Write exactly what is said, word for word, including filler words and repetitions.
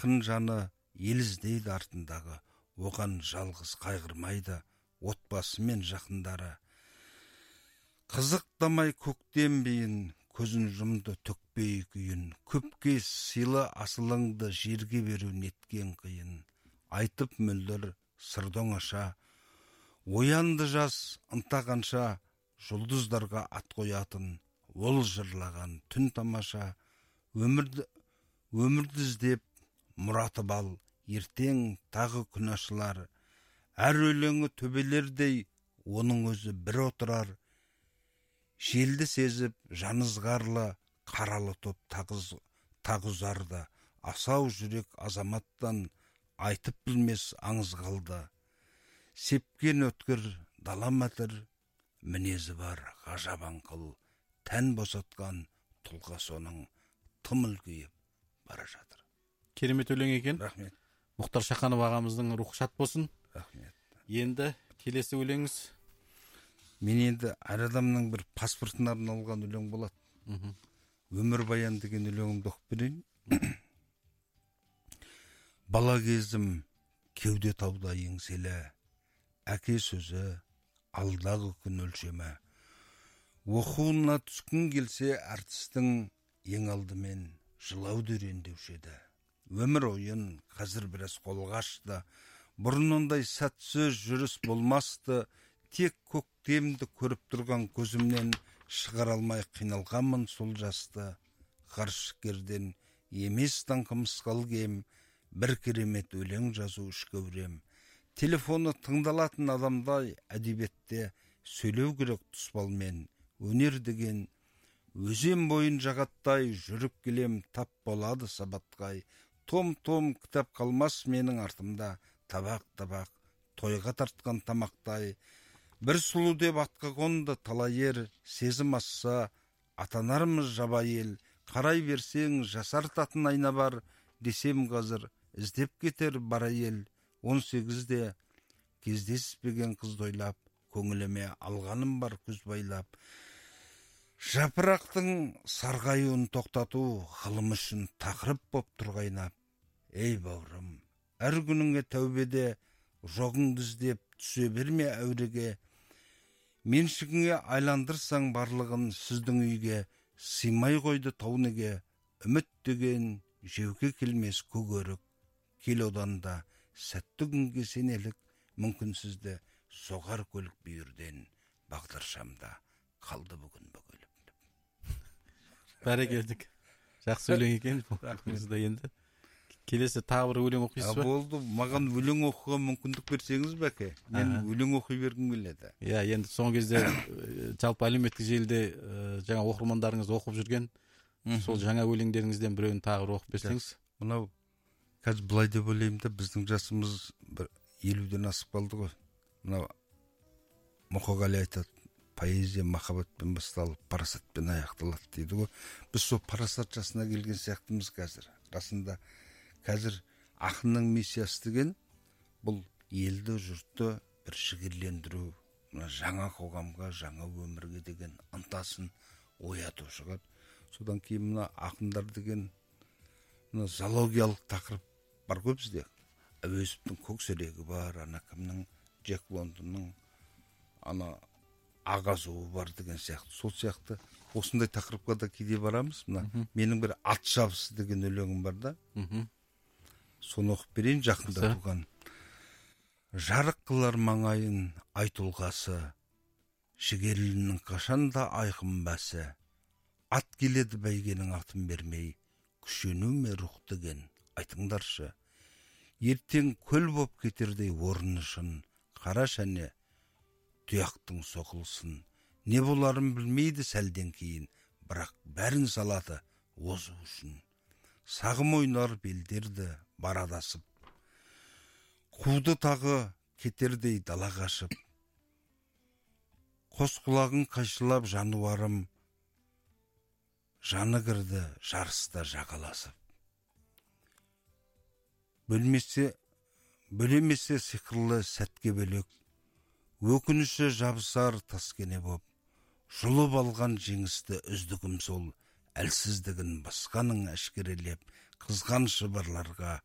ақын жаны ел іздейді артындағы, оған жалғыз қайғырмайды отбасы мен жақындары. Қызықтамай көктем бейін, көзін жұмды төкпей күйін, көпке сыйлы асылыңды жерге беру неткен қиын. Айтып мөлдір сырды оңаша, оянды жас ынта қанша, жұлдыздарға ат қоятын, ол жырлаған түн тамаша. Өмірді, өмірді іздеп мұраты бал, ертең тағы күн ашылар. Әр өлеңі төбелердей, оның өзі бір отырар. Желді сезіп жанызғарлы, қаралы топ тағызарды. Асау жүрек азаматтан айтып білмес аңыз қалды. Сепкен өткір дала мәтір, мінезі бар ғажап аңқыл, тән босатқан тұлға соның тым үлкейіп бара жатыр. Керемет өлең екен. Рахмет. Мұхтар Шаханов ағамыздың рухы шат болсын. Рахмет. Енді келесі өлеңіз. Мен енді әр адамның бір паспортына арналған өлең болады. Өмір баян деген өлеңімді оқып берейін. Бала кезім кеуде тауда еңселі, әке сөзі алдағы күн өлшемі. Оқуына түскін келсе әртістің ең алдымен жылауды үйрендеуші еді. Өмір ойын қазір біраз қолға ашты. Бұрын ондай сәтсіз жүріс болмасты. Тек көктемді көріп тұрған көзімнен шығара алмай қиналғанмын сол жасты. Ғарышкерден емес таңқымысқал кем, бір керемет өлең жазу ішкі өрем. Телефоны тыңдалатын адамдай әдебиетте сөйлеу керек тұспалмен. Өнер деген өзен бойын жағаттай жүріп келем, тап болады сабатқай. Том-том кітап қалмас менің артымда, табақ-табақ тойға тартқан тамақтай. Бір сұлу деп атқа қонды талай ер, сезім асса атанармыз жабай ел. Қарай берсең жасартатын айна бар, десем қазір іздеп кетер бара ел. он сегізде кездеспеген қызды ойлап, көңіліме алғаным бар күз байлап. Жапырақтың сарғаюын тоқтату ғылым үшін тақырып боп тұрғайнап. Ей бауырым, әр күніңе тәубеде жоғыңды іздеп түсе берме әуреге. Меншігіңе айландырсаң барлығын сіздің үйге, сыймай қойды тау неге. Үміт деген жеуге келмес көгерік, кел одан да сәтті күнге сенелік. Мүмкінсізді соғар көлік бүйірден, бағдаршамда қалды бүгін бөгеліп. Бәрекелдік. Жақсы өлең екен. Рахмет. Енді келесі тағы бір өлең оқисыз ба? Болды, маған өлең оқуға мүмкіндік берсеңіз бәке. Мен өлең оқи бергім келеді. Иә, енді соңғы кезде жалпы әлеуметтік желіде жаңа оқырмандарыңыз оқып жүрген, сол жаңа өлеңдеріңізден біреуін тағы бір оқып берсеңіз. Мынау қазір былай деп ойлаймын да, біздің жасымыз бір елуден асып қалды ғой. Мынау Мұқағали айтады, поэзия махаббатпен басталып, парасатпен аяқталады дейді ғой. Біз сол парасат жасына келген сияқтымыз қазір. Расында қазір ақынның миссиясы деген бұл елді жұртты бір жігерлендіру, жаңа қоғамға, жаңа өмірге деген ынтасын ояту шығар. Содан кейін мына ақындар деген мына зоологиялық тақырып бар ғой бізде. Әуезовтің Көксерегі бар, ана кімнің Джек Лондонның ана ағазуы бар деген сияқты. Сол сияқты осындай тақырыпқа да кейде барамыз. Мына менің бір ат шабысы деген өлеңім бар да. Соны оқып берейін, жақында туған. Жарық қылар маңайын ай тұлғасы, жігерлінің қашанда айқын бәсі. Ат келеді бәйгенің атын бермей, күшену ме рух деген айтыңдаршы. Ертең көл боп кетердей орнышын, қара шәне тұяқтың соқылсын. Не боларын білмейді сәлден кейін, бірақ бәрін салады озу үшін. Сағым ойнар белдерді барадасып, қуды тағы кетердей дала қашып. Қос құлағын қайшылап жануарым, жаны кірді жарыста жағаласып. Бөлмесе, бөлемесе сиқырлы сәтке бөлек, өкініші жабысар таскене боп, жұлып алған жеңісті үздігім сол, әлсіздігін басқаның әшкерелеп, қызған шыбырларға